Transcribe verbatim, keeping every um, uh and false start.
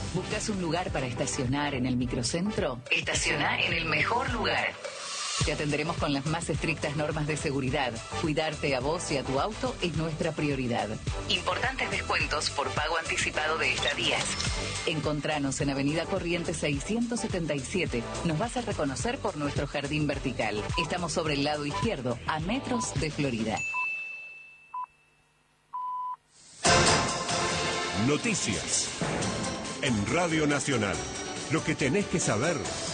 ¿Buscas un lugar para estacionar en el microcentro? Estaciona en el mejor lugar. Te atenderemos con las más estrictas normas de seguridad. Cuidarte a vos y a tu auto es nuestra prioridad. Importantes descuentos por pago anticipado de estadías. Encontranos en Avenida Corrientes seiscientos setenta y siete. Nos vas a reconocer por nuestro jardín vertical. Estamos sobre el lado izquierdo, a metros de Florida. Noticias en Radio Nacional. Lo que tenés que saber